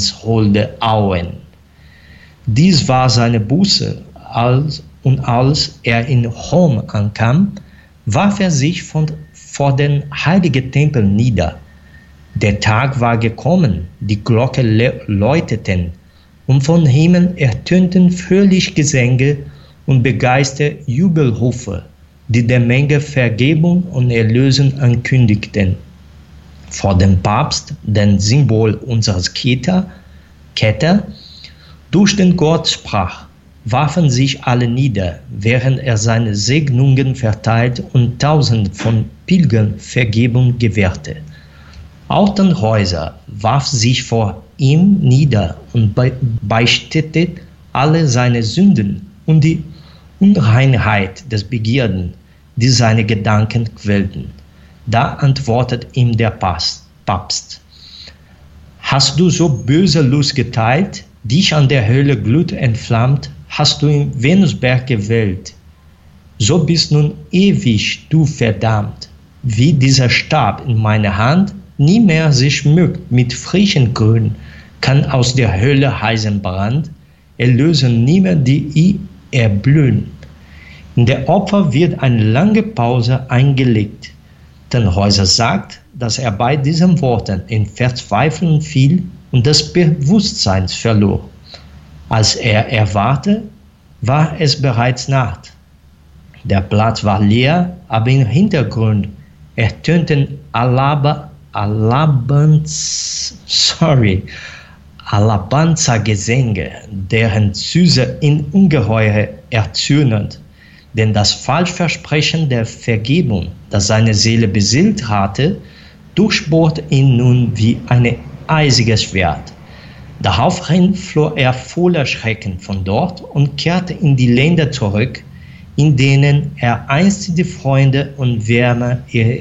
ins holde Auen. Dies war seine Buße, als er in Rom ankam, warf er sich vor den heiligen Tempel nieder. Der Tag war gekommen, die Glocke läuteten, und vom Himmel ertönten fröhliche Gesänge und begeisterte Jubelrufe, die der Menge Vergebung und Erlösung ankündigten. Vor dem Papst, dem Symbol unseres Ketter, durch den Gott sprach, warfen sich alle nieder, während er seine Segnungen verteilt und Tausenden von Pilgern Vergebung gewährte. Auch Tannhäuser warf sich vor ihm nieder und beichtete alle seine Sünden und die Unreinheit des Begierden, die seine Gedanken quälten. Da antwortet ihm der Papst: Hast du so böse Lust geteilt, dich an der Hölle Glut entflammt, hast du im Venusberg gewählt. So bist nun ewig du verdammt, wie dieser Stab in meiner Hand nie mehr sich schmückt mit frischen Grün, kann aus der Hölle heißen Brand erlösen nimmer die erblühen. In der Opfer wird eine lange Pause eingelegt. Tannhäuser sagt, dass er bei diesen Worten in Verzweiflung fiel und das Bewusstsein verlor. Als er erwachte, war es bereits Nacht. Der Platz war leer, aber im Hintergrund ertönten Alabanza-Gesänge, deren Süße ihn ungeheuer erzürnend, denn das Falschversprechen der Vergebung, das seine Seele beseelt hatte, durchbohrte ihn nun wie ein eisiges Schwert. Daraufhin floh er voller Schrecken von dort und kehrte in die Länder zurück, in denen er einst die Freunde und Wärme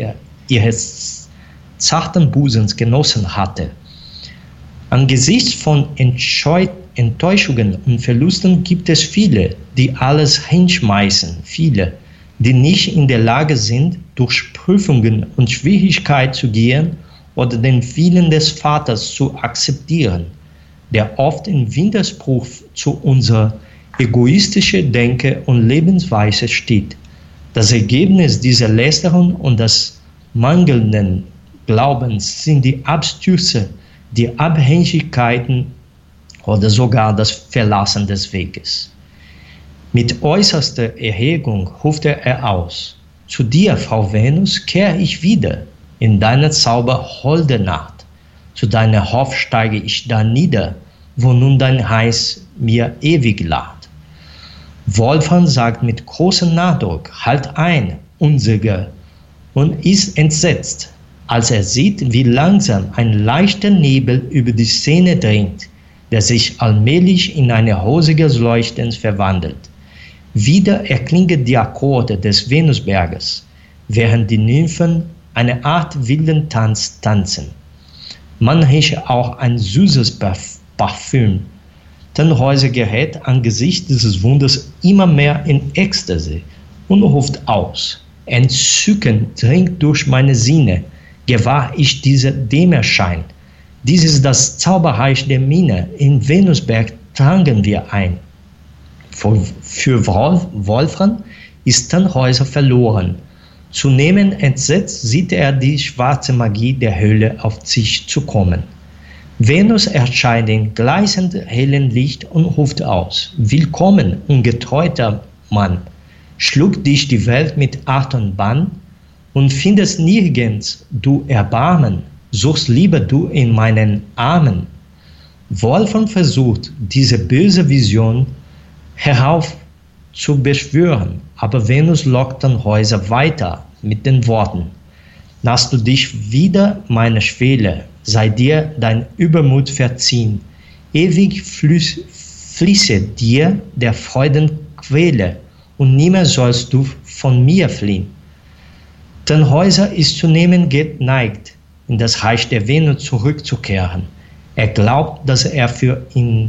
ihres zarten Busens genossen hatte. Angesichts von Enttäuschungen und Verlusten gibt es viele, die alles hinschmeißen, viele, die nicht in der Lage sind, durch Prüfungen und Schwierigkeiten zu gehen oder den Willen des Vaters zu akzeptieren, der oft im Widerspruch zu unserer egoistischen Denke und Lebensweise steht. Das Ergebnis dieser Lästerung und des mangelnden Glaubens sind die Abstürze, die Abhängigkeiten oder sogar das Verlassen des Weges. Mit äußerster Erregung ruft er aus: Zu dir, Frau Venus, kehre ich wieder, in deiner zauberholde Nacht. Zu deiner Hof steige ich da nieder, wo nun dein Heiß mir ewig lacht. Wolfram sagt mit großem Nachdruck: Halt ein, Unsiger, und ist entsetzt, als er sieht, wie langsam ein leichter Nebel über die Szene dringt, der sich allmählich in ein rosiges Leuchten verwandelt. Wieder erklingen die Akkorde des Venusberges, während die Nymphen eine Art wilden Tanz tanzen. Man riecht auch ein süßes Parfüm. Tannhäuser gerät angesichts dieses Wunders immer mehr in Ekstase und ruft aus: Entzücken dringt durch meine Sinne, gewahr ich diesen Dämmerschein. Dies ist das Zauberreich der Mine, in Venusberg trangen wir ein. Für Wolfram ist Tannhäuser verloren. Zunehmend entsetzt sieht er die schwarze Magie der Hölle auf sich zu kommen. Venus erscheint in gleißend hellem Licht und ruft aus: Willkommen, ungetreuter Mann! Schluckt dich die Welt mit Art und Bann und findest nirgends du Erbarmen, suchst lieber du in meinen Armen. Wolfram versucht, diese böse Vision herauf zu beschwören, aber Venus lockt Tannhäuser weiter mit den Worten: Nahst du dich wieder meiner Schwelle, sei dir dein Übermut verziehen, ewig fließe dir der Freuden Quelle, und nimmer sollst du von mir fliehen. Tannhäuser ist zunehmend geneigt, in das Reich der Venus zurückzukehren. Er glaubt, dass er für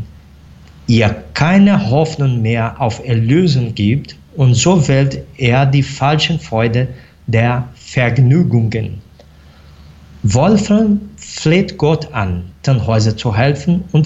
ihr keine Hoffnung mehr auf Erlösung gibt, und so wählt er die falschen Freude der Vergnügungen. Wolfram fleht Gott an, Tannhäuser zu helfen, und